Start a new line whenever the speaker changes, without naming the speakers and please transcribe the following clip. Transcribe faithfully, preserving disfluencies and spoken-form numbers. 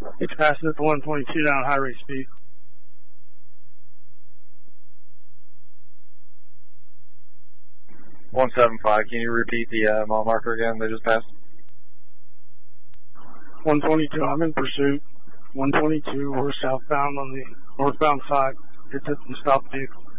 It's passing at the one twenty-two down high rate speed.
one seven five, can you repeat the uh, mile marker again they just passed?
one twenty-two, I'm in pursuit. one twenty-two, we're southbound on the northbound side. It's at the stop vehicle.